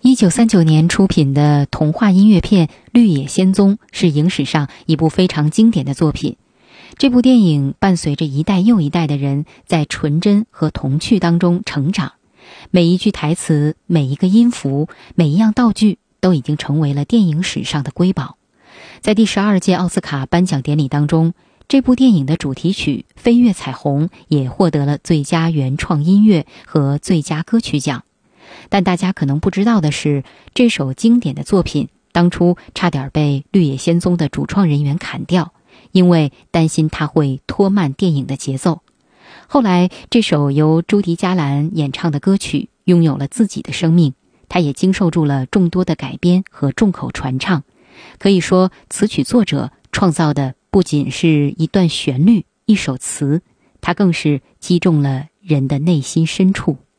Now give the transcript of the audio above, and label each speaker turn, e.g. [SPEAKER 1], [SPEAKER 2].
[SPEAKER 1] 1939年出品的童话音乐片《绿野仙踪》是影史上一部非常经典的作品。这部电影伴随着一代又一代的人在纯真和童趣当中成长，每一句台词、每一个音符、每一样道具都已经成为了电影史上的瑰宝。在第12届奥斯卡颁奖典礼当中，这部电影的主题曲《飞越彩虹》也获得了最佳原创音乐和最佳歌曲奖。但大家可能不知道的是，这首经典的作品当初差点被《绿野仙踪》的主创人员砍掉，因为担心它会拖慢电影的节奏。后来这首由朱迪·加兰演唱的歌曲拥有了自己的生命，它也经受住了众多的改编和众口传唱。可以说，词曲作者创造的不仅是一段旋律、一首词，它更是击中了人的内心深处。